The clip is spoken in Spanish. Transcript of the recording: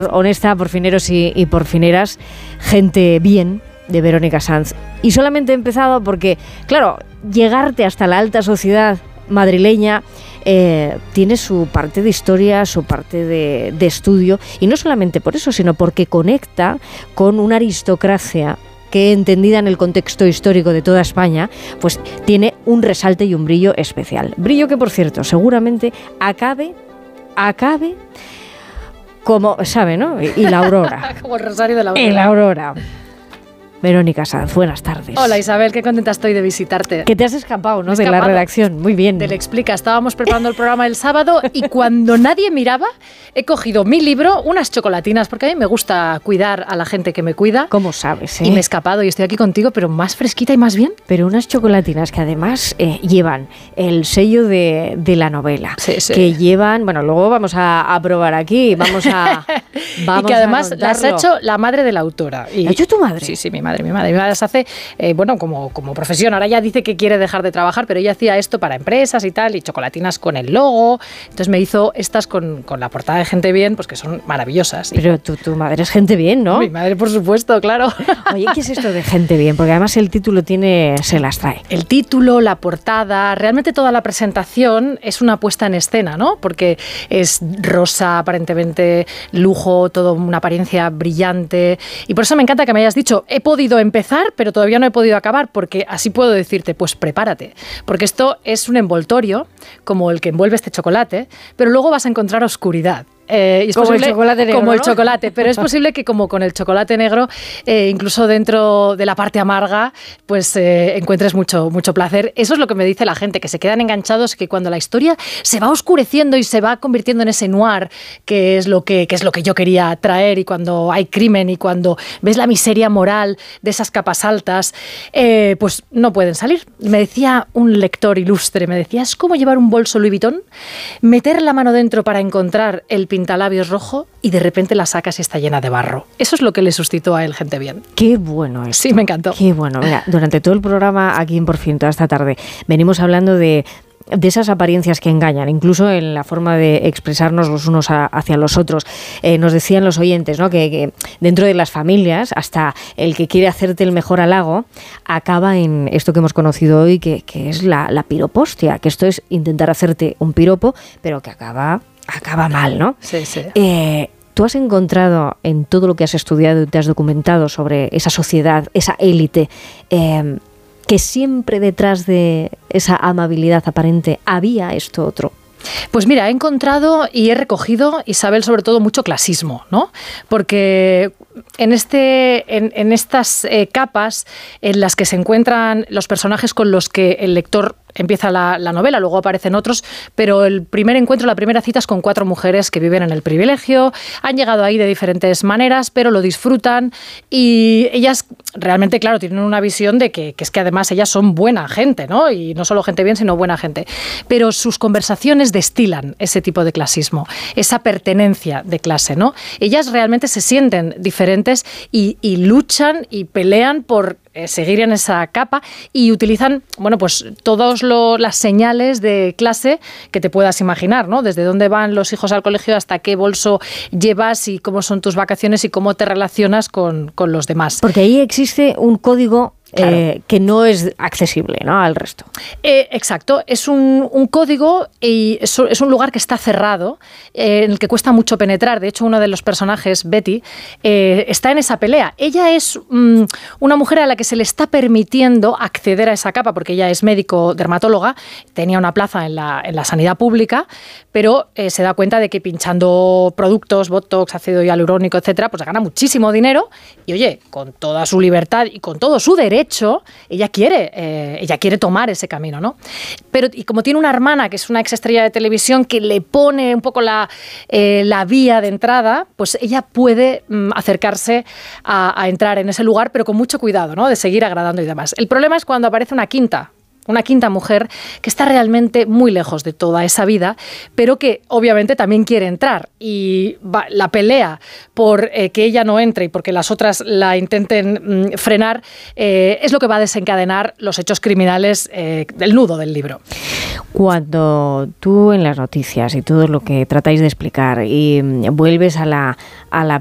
honesta, porfineros y porfineras, gente bien de Verónica Sanz. Y solamente he empezado porque, claro, llegarte hasta la alta sociedad madrileña tiene su parte de historia, su parte de estudio, y no solamente por eso, sino porque conecta con una aristocracia que, entendida en el contexto histórico de toda España, pues tiene un resalte y un brillo especial. Brillo que, por cierto, seguramente acabe como, ¿sabe, no? Y la aurora. Como el rosario de la aurora. Y la aurora. Verónica Sanz, buenas tardes. Hola Isabel, qué contenta estoy de visitarte. Que te has escapado, ¿no? De la redacción, muy bien. Te lo explica, estábamos preparando el programa el sábado y cuando nadie miraba, he cogido mi libro, unas chocolatinas, porque a mí me gusta cuidar a la gente que me cuida. ¿Cómo sabes, Y me he escapado y estoy aquí contigo, pero más fresquita y más bien. Pero unas chocolatinas que además llevan el sello de la novela. Sí. Que llevan, bueno, luego vamos a probar aquí, vamos y que además las ha hecho la madre de la autora. ¿La ha hecho tu madre? Sí, mi madre las hace, como profesión. Ahora ya dice que quiere dejar de trabajar, pero ella hacía esto para empresas y tal, y chocolatinas con el logo. Entonces me hizo estas con la portada de Gente Bien, pues que son maravillosas. Pero tu madre es gente bien, ¿no? Mi madre, por supuesto, claro. Oye, ¿qué es esto de Gente Bien? Porque además el título se las trae. El título, la portada, realmente toda la presentación es una puesta en escena, ¿no? Porque es rosa, aparentemente lujo, todo una apariencia brillante. Y por eso me encanta que me hayas dicho, he podido empezar, pero todavía no he podido acabar, porque así puedo decirte, pues prepárate. Porque esto es un envoltorio, como el que envuelve este chocolate, pero luego vas a encontrar oscuridad. Es como posible, el chocolate negro, como ¿no? el chocolate, pero es posible que como con el chocolate negro, incluso dentro de la parte amarga, pues encuentres mucho placer. Eso es lo que me dice la gente, que se quedan enganchados, que cuando la historia se va oscureciendo y se va convirtiendo en ese noir, que es lo que yo quería traer, y cuando hay crimen y cuando ves la miseria moral de esas capas altas, pues no pueden salir. Me decía un lector ilustre, es como llevar un bolso Louis Vuitton, meter la mano dentro para encontrar el pintalabios rojo y de repente la sacas y está llena de barro. Eso es lo que le suscitó a él Gente Bien. Qué bueno es. Sí, me encantó. Qué bueno. Mira, durante todo el programa aquí en Por Fin, toda esta tarde, venimos hablando de esas apariencias que engañan, incluso en la forma de expresarnos los unos hacia los otros. Nos decían los oyentes, ¿no? que dentro de las familias, hasta el que quiere hacerte el mejor halago, acaba en esto que hemos conocido hoy, que es la piropostia, que esto es intentar hacerte un piropo, pero que acaba mal, ¿no? Sí. ¿Tú has encontrado en todo lo que has estudiado y te has documentado sobre esa sociedad, esa élite, que siempre detrás de esa amabilidad aparente había esto otro? Pues mira, he encontrado y he recogido, Isabel, sobre todo mucho clasismo, ¿no? Porque en estas capas en las que se encuentran los personajes con los que el lector empieza la novela, luego aparecen otros, pero el primer encuentro, la primera cita es con 4 mujeres que viven en el privilegio, han llegado ahí de diferentes maneras, pero lo disfrutan, y ellas realmente, claro, tienen una visión de que es que además ellas son buena gente, ¿no? Y no solo gente bien, sino buena gente. Pero sus conversaciones destilan ese tipo de clasismo, esa pertenencia de clase, ¿no? Ellas realmente se sienten diferentes y luchan y pelean por seguir en esa capa, y utilizan, pues todas las señales de clase que te puedas imaginar, ¿no? Desde dónde van los hijos al colegio hasta qué bolso llevas y cómo son tus vacaciones y cómo te relacionas con los demás. Porque ahí existe un código. Claro. Que no es accesible, ¿no?, al resto. Exacto, es un código y es un lugar que está cerrado, en el que cuesta mucho penetrar. De hecho, uno de los personajes, Betty, está en esa pelea. Ella es una mujer a la que se le está permitiendo acceder a esa capa, porque ella es médico dermatóloga, tenía una plaza en la sanidad pública, pero se da cuenta de que pinchando productos, botox, ácido hialurónico, etcétera, pues gana muchísimo dinero, y oye, con toda su libertad y con todo su derecho, ella quiere tomar ese camino, ¿no? Pero y como tiene una hermana que es una exestrella de televisión que le pone un poco la vía de entrada, pues ella puede acercarse a entrar en ese lugar, pero con mucho cuidado, ¿no? De seguir agradando y demás. El problema es cuando aparece una quinta una quinta mujer que está realmente muy lejos de toda esa vida, pero que obviamente también quiere entrar. Y la pelea por que ella no entre y porque las otras la intenten frenar es lo que va a desencadenar los hechos criminales del nudo del libro. Cuando tú en las noticias y todo lo que tratáis de explicar y vuelves a la